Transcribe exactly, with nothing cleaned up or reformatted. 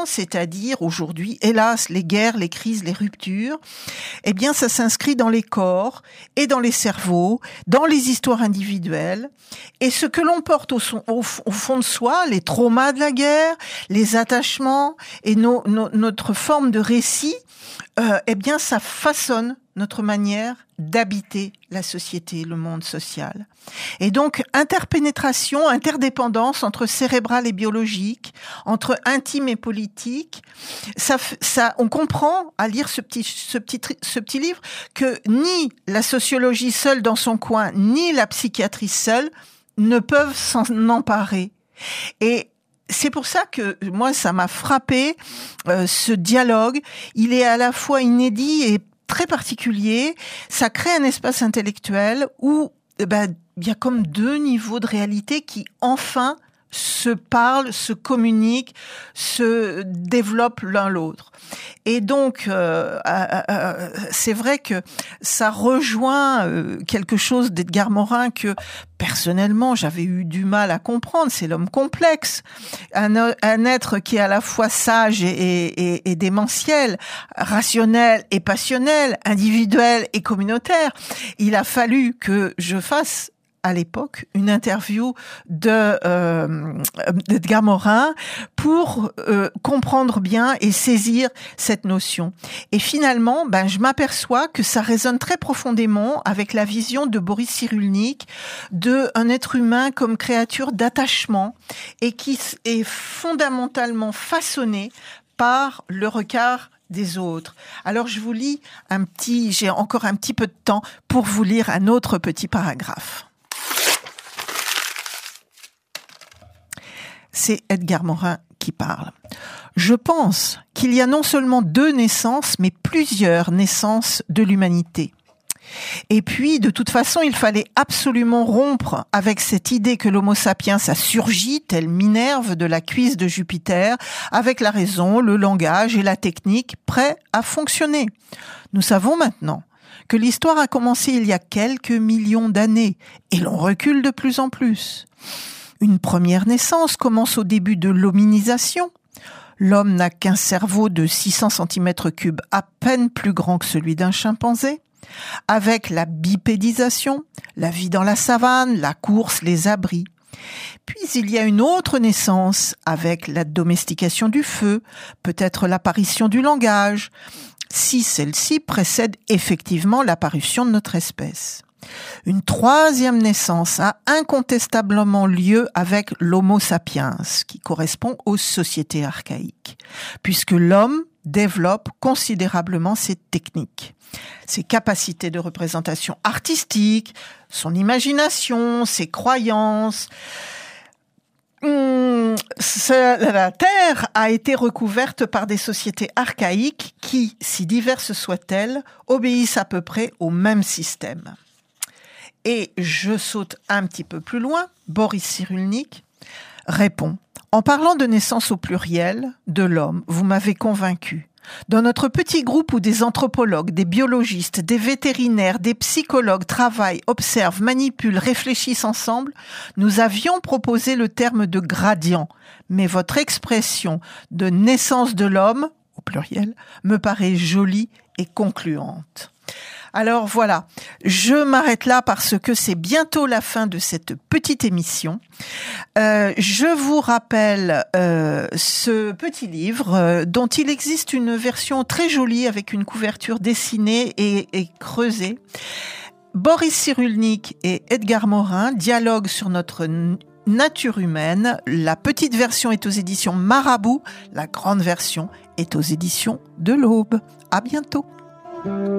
c'est-à-dire aujourd'hui, hélas, les guerres, les crises, les ruptures, eh bien, ça s'inscrit dans les corps et dans les cerveaux, dans les histoires individuelles. Et ce que l'on porte au, son, au, au fond de soi, les traumas de la guerre, les attachements et nos, nos, notre forme de récit, euh, eh bien, ça façonne notre manière d'habiter la société, le monde social. Et donc, interpénétration, interdépendance entre cérébral et biologique, entre intime et politique, ça, ça, on comprend à lire ce petit, ce petit, ce petit livre que ni la sociologie seule dans son coin, ni la psychiatrie seule ne peuvent s'en emparer. Et c'est pour ça que moi, ça m'a frappé, euh, ce dialogue. Il est à la fois inédit et très particulier. Ça crée un espace intellectuel où ben, il y a comme deux niveaux de réalité qui enfin se parlent, se communiquent, se développent l'un l'autre. Et donc, euh, euh, euh, c'est vrai que ça rejoint euh, quelque chose d'Edgar Morin que, personnellement, j'avais eu du mal à comprendre. C'est l'homme complexe. Un, un être qui est à la fois sage et, et, et démentiel, rationnel et passionnel, individuel et communautaire. Il a fallu que je fasse à l'époque, une interview de euh, d'Edgar Morin pour euh, comprendre bien et saisir cette notion. Et finalement, ben, je m'aperçois que ça résonne très profondément avec la vision de Boris Cyrulnik de un être humain comme créature d'attachement et qui est fondamentalement façonné par le regard des autres. Alors je vous lis un petit, j'ai encore un petit peu de temps pour vous lire un autre petit paragraphe. C'est Edgar Morin qui parle. Je pense qu'il y a non seulement deux naissances, mais plusieurs naissances de l'humanité. Et puis, de toute façon, il fallait absolument rompre avec cette idée que l'homo sapiens a surgi, tel Minerve de la cuisse de Jupiter, avec la raison, le langage et la technique prêts à fonctionner. Nous savons maintenant que l'histoire a commencé il y a quelques millions d'années, et l'on recule de plus en plus. Une première naissance commence au début de l'hominisation. L'homme n'a qu'un cerveau de six cents centimètres cubes, à peine plus grand que celui d'un chimpanzé. Avec la bipédisation, la vie dans la savane, la course, les abris. Puis il y a une autre naissance avec la domestication du feu, peut-être l'apparition du langage, si celle-ci précède effectivement l'apparition de notre espèce. Une troisième naissance a incontestablement lieu avec l'Homo sapiens, qui correspond aux sociétés archaïques, puisque l'homme développe considérablement ses techniques, ses capacités de représentation artistique, son imagination, ses croyances. Hum, la Terre a été recouverte par des sociétés archaïques qui, si diverses soient-elles, obéissent à peu près au même système. Et je saute un petit peu plus loin, Boris Cyrulnik répond « En parlant de naissance au pluriel de l'homme, vous m'avez convaincu. Dans notre petit groupe où des anthropologues, des biologistes, des vétérinaires, des psychologues travaillent, observent, manipulent, réfléchissent ensemble, nous avions proposé le terme de gradient. Mais votre expression de naissance de l'homme, au pluriel, me paraît jolie et concluante. » Alors voilà, je m'arrête là parce que c'est bientôt la fin de cette petite émission. Euh, je vous rappelle euh, ce petit livre euh, dont il existe une version très jolie avec une couverture dessinée et, et creusée. Boris Cyrulnik et Edgar Morin dialoguent sur notre nature humaine. La petite version est aux éditions Marabout, la grande version est aux éditions de l'Aube. À bientôt.